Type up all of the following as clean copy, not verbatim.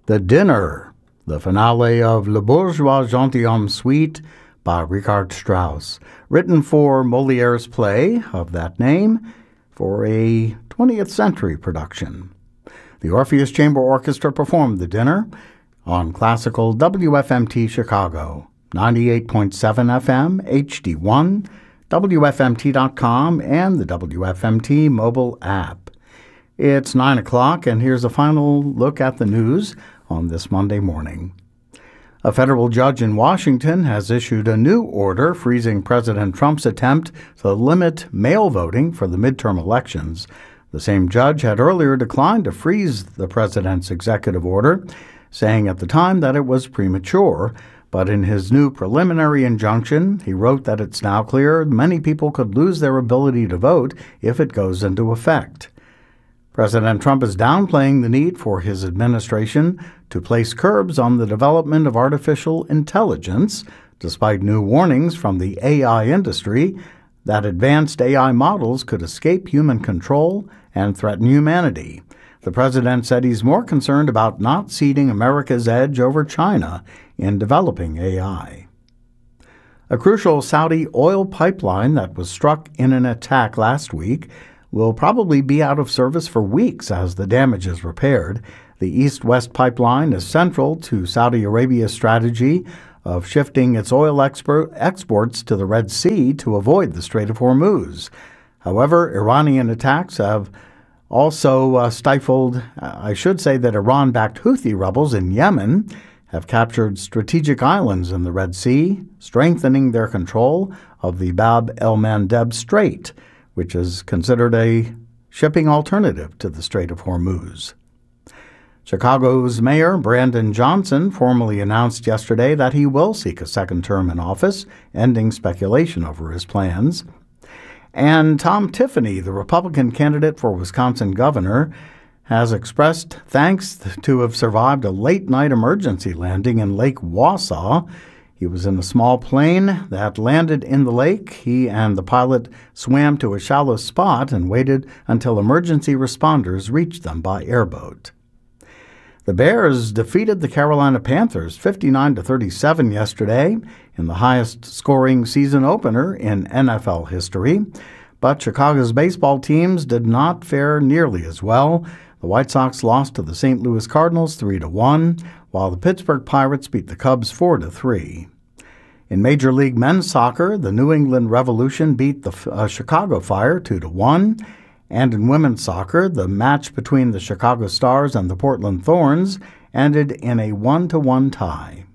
The Dinner, the finale of Le Bourgeois Gentilhomme Suite by Richard Strauss, written for Molière's play of that name for a 20th century production. The Orpheus Chamber Orchestra performed The Dinner on classical WFMT Chicago, 98.7 FM, HD1, WFMT.com, and the WFMT mobile app. It's 9 o'clock, and here's a final look at the news on this Monday morning. A federal judge in Washington has issued a new order freezing President Trump's attempt to limit mail voting for the midterm elections. The same judge had earlier declined to freeze the president's executive order, saying at the time that it was premature. But in his new preliminary injunction, he wrote that it's now clear many people could lose their ability to vote if it goes into effect. President Trump is downplaying the need for his administration to place curbs on the development of artificial intelligence, despite new warnings from the AI industry that advanced AI models could escape human control and threaten humanity. The president said he's more concerned about not ceding America's edge over China in developing AI. A crucial Saudi oil pipeline that was struck in an attack last week will probably be out of service for weeks as the damage is repaired. The East-West pipeline is central to Saudi Arabia's strategy of shifting its oil exports to the Red Sea to avoid the Strait of Hormuz. However, Iranian attacks have also stifled, I should say that Iran-backed Houthi rebels in Yemen have captured strategic islands in the Red Sea, strengthening their control of the Bab el-Mandeb Strait, which is considered a shipping alternative to the Strait of Hormuz. Chicago's Mayor Brandon Johnson formally announced yesterday that he will seek a second term in office, ending speculation over his plans. And Tom Tiffany, the Republican candidate for Wisconsin governor, has expressed thanks to have survived a late-night emergency landing in Lake Wausau. He was in a small plane that landed in the lake. He and the pilot swam to a shallow spot and waited until emergency responders reached them by airboat. The Bears defeated the Carolina Panthers 59-37 yesterday in the highest-scoring season opener in NFL history. But Chicago's baseball teams did not fare nearly as well. The White Sox lost to the St. Louis Cardinals 3-1, while the Pittsburgh Pirates beat the Cubs 4-3. In Major League Men's Soccer, the New England Revolution beat the Chicago Fire 2-1. And in women's soccer, the match between the Chicago Stars and the Portland Thorns ended in a 1-1 tie.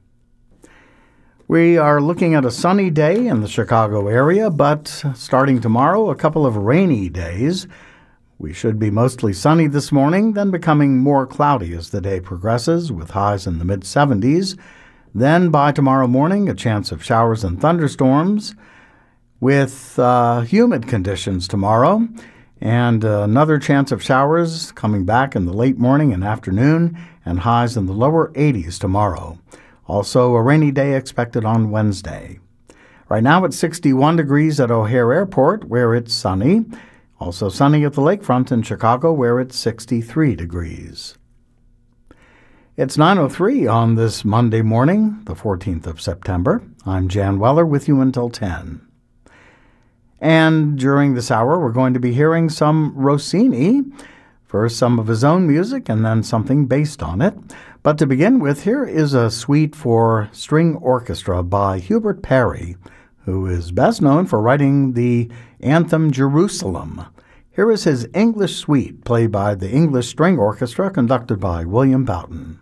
We are looking at a sunny day in the Chicago area, but starting tomorrow, a couple of rainy days. We should be mostly sunny this morning, then becoming more cloudy as the day progresses, with highs in the mid-70s. Then by tomorrow morning, a chance of showers and thunderstorms, with humid conditions tomorrow. And another chance of showers coming back in the late morning and afternoon, and highs in the lower 80s tomorrow. Also, a rainy day expected on Wednesday. Right now it's 61 degrees at O'Hare Airport, where it's sunny. Also sunny at the lakefront in Chicago, where it's 63 degrees. It's 9:03 on this Monday morning, the 14th of September. I'm Jan Weller with you until 10. And during this hour, we're going to be hearing some Rossini, first some of his own music and then something based on it. But to begin with, here is a suite for string orchestra by Hubert Parry, who is best known for writing the anthem Jerusalem. Here is his English suite, played by the English String Orchestra, conducted by William Boughton.